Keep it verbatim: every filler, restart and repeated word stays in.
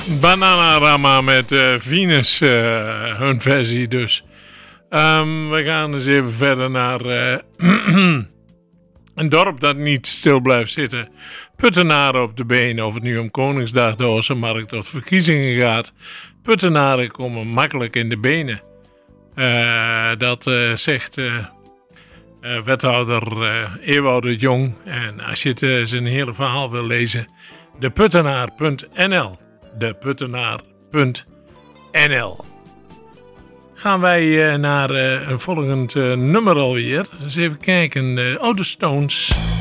Bananarama met uh, Venus, uh, hun versie dus. Um, we gaan eens even verder naar uh, een dorp dat niet stil blijft zitten. Puttenaren op de been, of het nu om Koningsdag, de Ossenmarkt of verkiezingen gaat. Puttenaren komen makkelijk in de benen. Uh, dat uh, zegt uh, uh, wethouder uh, Ewout de Jong. En als je het, uh, zijn hele verhaal wil lezen, de puttenaar punt n l. de puttenaar punt n l. Gaan wij uh, naar uh, een volgend uh, nummer alweer. Dus even kijken. Uh, oh, de Stones.